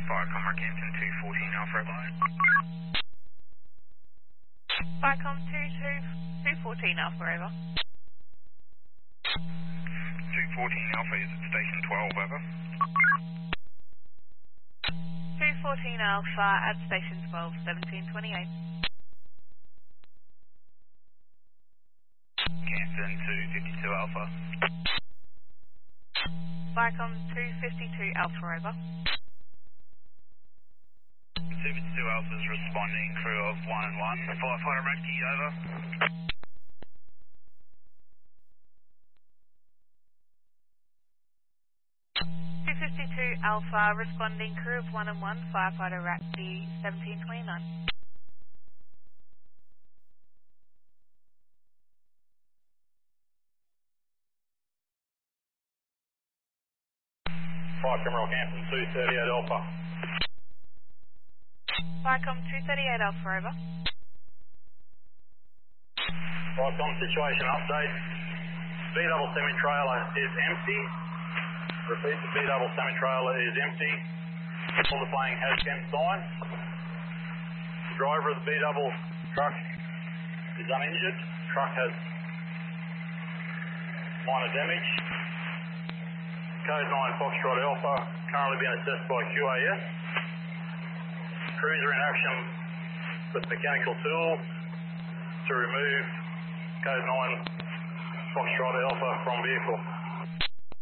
Viacom Rockhampton 214 Alpha Echo. Viacom 214 Alpha over. 214 Alpha is at station 12 over. 214 Alpha at station 12, 1728. Campton 252 Alpha. Viacom 252 Alpha over. 252 Alpha is responding, crew of 1 and 1. Firefighter Racky, over. 252 Alpha responding, crew of 1 and 1, firefighter Racky 1729. Viacom Rockhampton 238 Alpha. Viacom 238 Alpha over. Viacom situation update. B-double semi-trailer is empty. Repeat, the B-double semi-trailer is empty. All the plane has been signed. The driver of the B-double truck is uninjured. Truck has minor damage. Code 9 Foxtrot Alpha currently being assessed by QAS. Crews are in action with mechanical tools to remove Code 9 Foxtrot Alpha from vehicle.